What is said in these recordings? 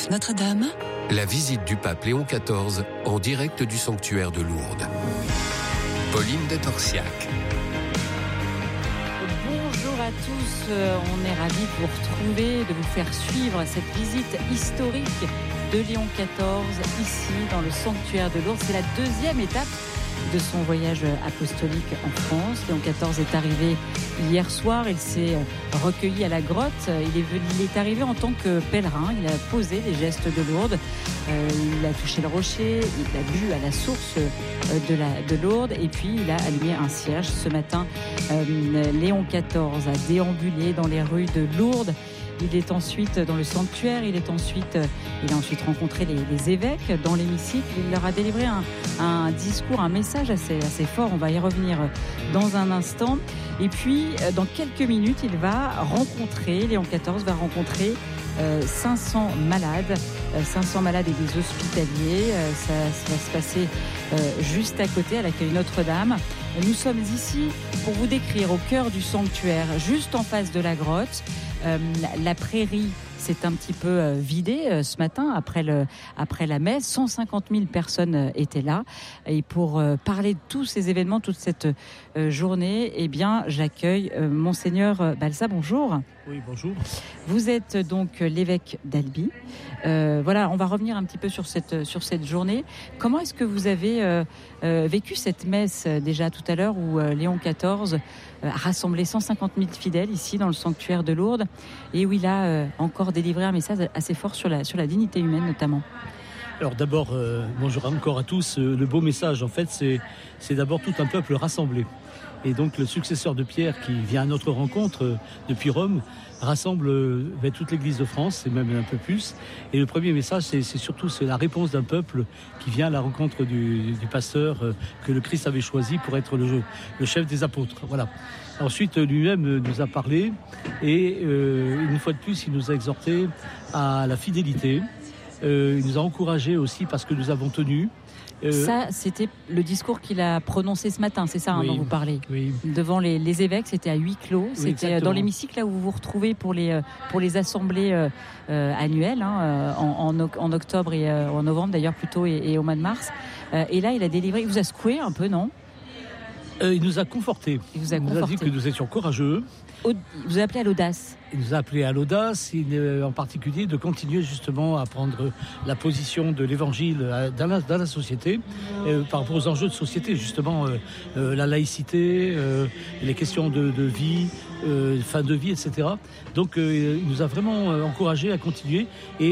basilique Notre-Dame. La visite du pape Léon XIV en direct du sanctuaire de Lourdes. Pauline de Torsiac. Bonjour à tous, on est ravis de vous retrouver, de vous faire suivre cette visite historique de Léon XIV ici dans le sanctuaire de Lourdes. C'est la deuxième étape de son voyage apostolique en France. Léon XIV est arrivé hier soir, il s'est recueilli à la grotte, il est arrivé en tant que pèlerin, il a posé les gestes de Lourdes, il a touché le rocher, il a bu à la source de Lourdes et puis il a allumé un cierge. Ce matin, Léon XIV a déambulé dans les rues de Lourdes. Il est ensuite dans le sanctuaire, il a ensuite rencontré les évêques dans l'hémicycle. Il leur a délivré un discours, un message assez fort. On va y revenir dans un instant. Et puis, dans quelques minutes, Léon XIV va rencontrer 500 malades et des hospitaliers. Ça va se passer juste à côté, à l'accueil Notre-Dame. Nous sommes ici pour vous décrire au cœur du sanctuaire, juste en face de la grotte. La prairie s'est un petit peu vidée ce matin après la messe. 150 000 personnes étaient là. Et pour parler de tous ces événements, toute cette journée, eh bien, j'accueille Monseigneur Balsa. Bonjour. Oui, bonjour. Vous êtes donc l'évêque d'Albi. Voilà, on va revenir un petit peu sur cette journée. Comment est-ce que vous avez vécu cette messe déjà tout à l'heure où Léon XIV a rassemblé 150 000 fidèles ici dans le sanctuaire de Lourdes et où il a encore délivré un message assez fort sur la dignité humaine notamment? Alors d'abord, bonjour encore à tous. Le beau message, en fait, c'est d'abord tout un peuple rassemblé. Et donc le successeur de Pierre qui vient à notre rencontre depuis Rome rassemble toute l'Église de France et même un peu plus. Et le premier message, c'est surtout la réponse d'un peuple qui vient à la rencontre du pasteur que le Christ avait choisi pour être le chef des apôtres. Voilà. Ensuite, lui-même nous a parlé et une fois de plus, il nous a exhortés à la fidélité. Il nous a encouragés aussi parce que nous avons tenu. Ça, c'était le discours qu'il a prononcé ce matin, c'est ça dont vous parlez. Oui. Devant les évêques, c'était à huis clos. C'était exactement. Dans l'hémicycle là où vous vous retrouvez pour les assemblées annuelles, en octobre et en novembre d'ailleurs plutôt et au mois de mars. Et là, il a délivré. Il vous a secoué un peu, non? Il nous a confortés. Il nous a dit que nous étions courageux. Il vous a appelé à l'audace. Il nous a appelé à l'audace, en particulier de continuer justement à prendre la position de l'évangile dans la société, par rapport aux enjeux de société, justement la laïcité, les questions de vie, fin de vie, etc. Donc il nous a vraiment encouragés à continuer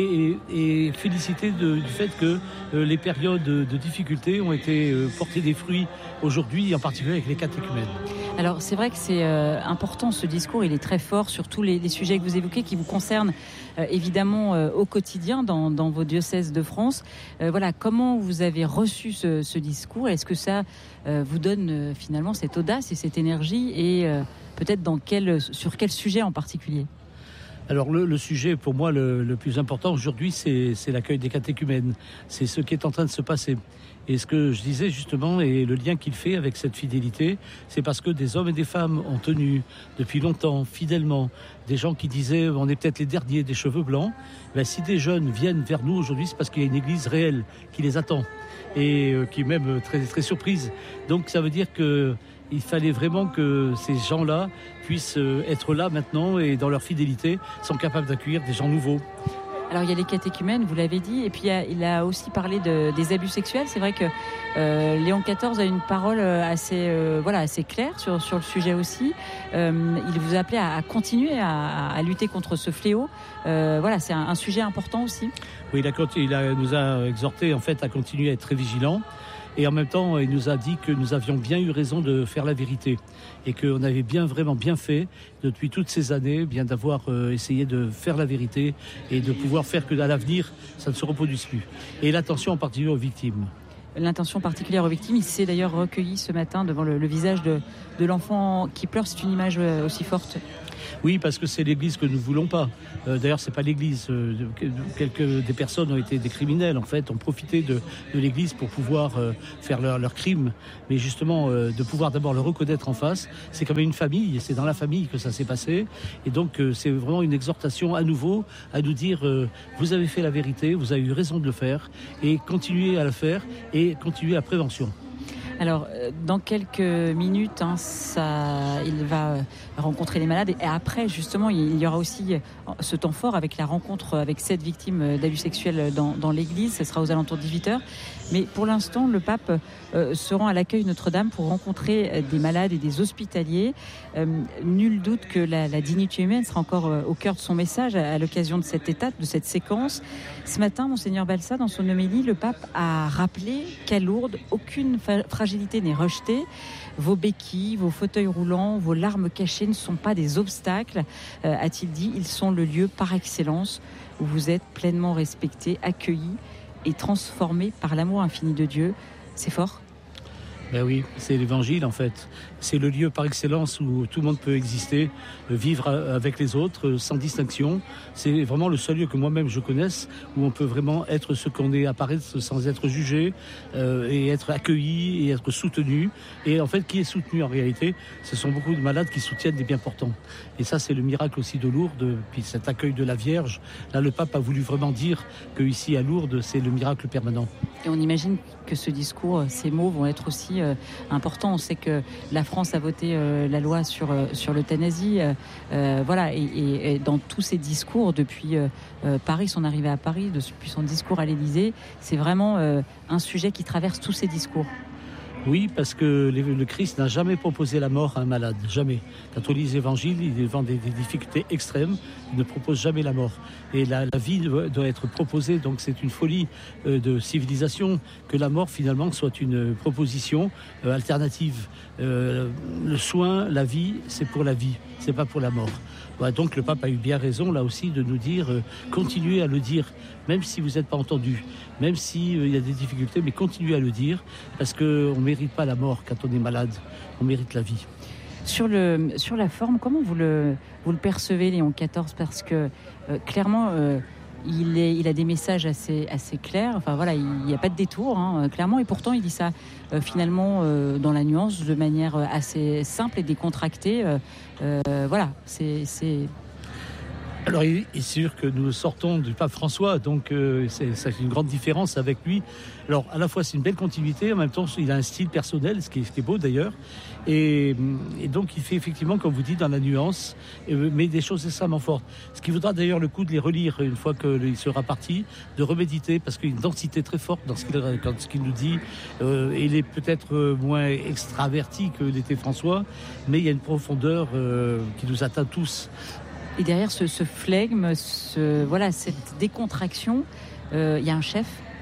et félicité du fait que les périodes de difficulté ont été portées des fruits aujourd'hui, en particulier avec les catéchumènes. Alors c'est vrai que c'est important ce discours, il est très fort sur tous les sujets que vous évoquez qui vous concernent évidemment au quotidien dans vos diocèses de France. Voilà, comment vous avez reçu ce discours? Est-ce que ça vous donne finalement cette audace et cette énergie et peut-être sur quel sujet en particulier? Alors le sujet pour moi le plus important aujourd'hui c'est l'accueil des catéchumènes, c'est ce qui est en train de se passer. Et ce que je disais justement, et le lien qu'il fait avec cette fidélité, c'est parce que des hommes et des femmes ont tenu depuis longtemps, fidèlement, des gens qui disaient on est peut-être les derniers des cheveux blancs. Ben, si des jeunes viennent vers nous aujourd'hui, c'est parce qu'il y a une église réelle qui les attend et qui est même très, très surprise. Donc ça veut dire qu'il fallait vraiment que ces gens-là puissent être là maintenant et dans leur fidélité sont capables d'accueillir des gens nouveaux. Alors il y a les catéchumènes, vous l'avez dit, et puis il a aussi parlé des abus sexuels. C'est vrai que Léon XIV a une parole assez claire sur le sujet aussi. Il vous a appelé à continuer à lutter contre ce fléau. C'est un sujet important aussi. Oui, il nous a exhorté en fait à continuer à être très vigilants. Et en même temps, il nous a dit que nous avions bien eu raison de faire la vérité et qu'on avait vraiment bien fait depuis toutes ces années, bien d'avoir essayé de faire la vérité et de pouvoir faire que à l'avenir, ça ne se reproduise plus. Et l'attention en particulier aux victimes. L'intention particulière aux victimes, il s'est d'ailleurs recueilli ce matin devant le visage de l'enfant qui pleure. C'est une image aussi forte. Oui, parce que c'est l'Église que nous ne voulons pas. D'ailleurs, c'est pas l'Église. Des personnes ont été des criminels, en fait, ont profité de l'Église pour pouvoir faire leur crime. Mais justement, de pouvoir d'abord le reconnaître en face, c'est comme une famille, c'est dans la famille que ça s'est passé. Et donc, c'est vraiment une exhortation à nouveau à nous dire vous avez fait la vérité, vous avez eu raison de le faire, et continuez à le faire, et continuez la prévention. Alors, dans quelques minutes, il va rencontrer les malades. Et après, justement, il y aura aussi ce temps fort avec la rencontre avec 7 victimes d'abus sexuels dans l'église. Ce sera aux alentours de 18h. Mais pour l'instant, le pape se rend à l'accueil Notre-Dame pour rencontrer des malades et des hospitaliers. Nul doute que la dignité humaine sera encore au cœur de son message à l'occasion de cette étape, de cette séquence. Ce matin, Monseigneur Balsa, dans son homélie, le pape a rappelé qu'à Lourdes, aucune fragilité n'est rejetée. Vos béquilles, vos fauteuils roulants, vos larmes cachées ne sont pas des obstacles, a-t-il dit. Ils sont le lieu par excellence où vous êtes pleinement respectés, accueillis et transformés par l'amour infini de Dieu. C'est fort. Ben oui, c'est l'évangile en fait. C'est le lieu par excellence où tout le monde peut exister, vivre avec les autres sans distinction. C'est vraiment le seul lieu que moi-même je connaisse où on peut vraiment être ce qu'on est, apparaître sans être jugé et être accueilli et être soutenu. Et en fait, qui est soutenu en réalité, ce sont beaucoup de malades qui soutiennent des bien portants. Et ça, c'est le miracle aussi de Lourdes, puis cet accueil de la Vierge. Là, le pape a voulu vraiment dire qu'ici à Lourdes, c'est le miracle permanent. Et on imagine que ce discours, ces mots vont être aussi importants. On sait que la France a voté la loi sur l'euthanasie. Voilà, et dans tous ces discours, depuis Paris, son arrivée à Paris, depuis son discours à l'Élysée, c'est vraiment un sujet qui traverse tous ces discours. Oui, parce que le Christ n'a jamais proposé la mort à un malade, jamais. Quand on lit les évangiles, il est devant des difficultés extrêmes, il ne propose jamais la mort. Et la vie doit être proposée, donc c'est une folie de civilisation que la mort finalement soit une proposition alternative. Le soin, la vie, c'est pour la vie, c'est pas pour la mort. Voilà, donc le pape a eu bien raison là aussi de nous dire continuez à le dire, même si vous n'êtes pas entendu, même s'il y a des difficultés, mais continuez à le dire, parce qu'on ne mérite pas la mort quand on est malade, on mérite la vie. Sur la forme, comment vous le percevez, Léon XIV ? Parce que clairement, il a des messages assez clairs. Enfin voilà, il n'y a pas de détour, clairement. Et pourtant, il dit ça finalement dans la nuance, de manière assez simple et décontractée. Voilà, c'est... Alors, il est sûr que nous sortons du pape François, donc c'est une grande différence avec lui. Alors, à la fois, c'est une belle continuité, en même temps, il a un style personnel, ce qui est beau d'ailleurs. Et donc, il fait effectivement, comme vous dites, dans la nuance, mais des choses extrêmement fortes. Ce qui vaudra d'ailleurs le coup de les relire une fois qu'il sera parti, de reméditer, parce qu'il y a une densité très forte dans ce qu'il nous dit. Il est peut-être moins extraverti que l'était François, mais il y a une profondeur qui nous atteint tous. Et derrière ce flegme, cette décontraction, il y a un chef.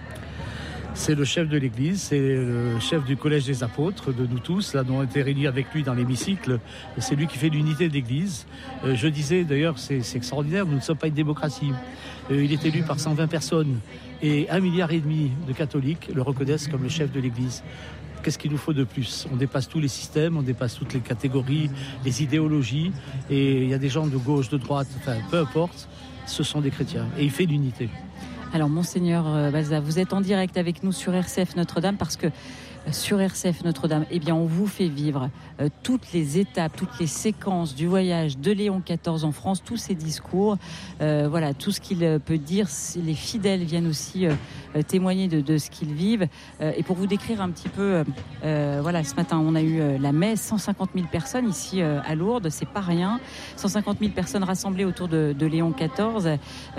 C'est le chef de l'Église, c'est le chef du Collège des Apôtres, de nous tous. Là, nous avons été réunis avec lui dans l'hémicycle. C'est lui qui fait l'unité de l'Église. Je disais d'ailleurs, c'est extraordinaire, nous ne sommes pas une démocratie. Il est élu par 120 personnes et 1,5 milliard de catholiques le reconnaissent comme le chef de l'Église. Qu'est-ce qu'il nous faut de plus ? On dépasse tous les systèmes, on dépasse toutes les catégories, les idéologies. Et il y a des gens de gauche, de droite, enfin, peu importe, ce sont des chrétiens. Et il fait l'unité. Alors, Monseigneur Balsa, vous êtes en direct avec nous sur RCF Notre-Dame parce que sur RCF Notre-Dame, on vous fait vivre toutes les étapes, toutes les séquences du voyage de Léon XIV en France, tous ses discours, tout ce qu'il peut dire. Les fidèles viennent aussi témoigner de ce qu'ils vivent. Et pour vous décrire un petit peu, ce matin, on a eu la messe, 150 000 personnes ici à Lourdes, c'est pas rien. 150 000 personnes rassemblées autour de Léon XIV.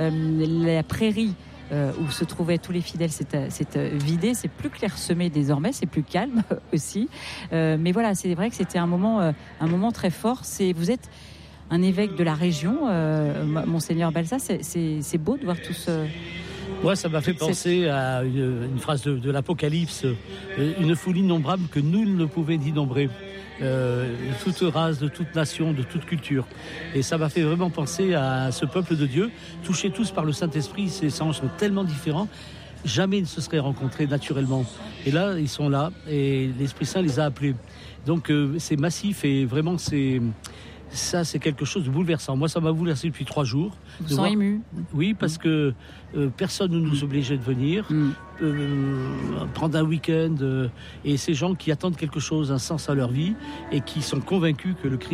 La prairie où se trouvaient tous les fidèles, c'est vidé, c'est plus clairsemé désormais, c'est plus calme aussi. Mais voilà, c'est vrai que c'était un moment très fort. Vous êtes un évêque de la région, Monseigneur Balsa, c'est beau de voir tout ce... Ouais, ça m'a fait penser à une phrase de l'Apocalypse, une foule innombrable que nul ne pouvait dénombrer. De toute race, de toute nation, de toute culture. Et ça m'a fait vraiment penser à ce peuple de Dieu, touchés tous par le Saint-Esprit. Ces sens sont tellement différents, jamais ils ne se seraient rencontrés naturellement. Et là, ils sont là, et l'Esprit Saint les a appelés. Donc c'est massif, et vraiment ça c'est quelque chose de bouleversant. Moi ça m'a bouleversé depuis 3 jours. Vous vous sentez ému? Oui, parce que personne ne nous obligeait de venir, prendre un week-end, et ces gens qui attendent quelque chose, un sens à leur vie, et qui sont convaincus que le Christ